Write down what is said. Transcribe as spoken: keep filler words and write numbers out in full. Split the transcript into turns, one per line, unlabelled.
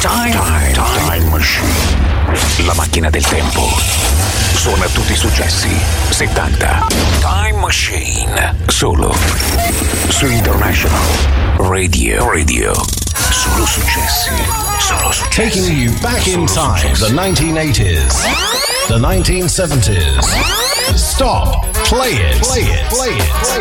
Time, time, time Machine. La macchina del tempo. Suona tutti i successi settanta. Time Machine. Solo su International Radio. Radio. Solo successi. Solo successi.
Taking you back in
Solo
time,
successi.
the nineteen eighties, the nineteen seventies. Stop. Play it. Play it. Play it. Play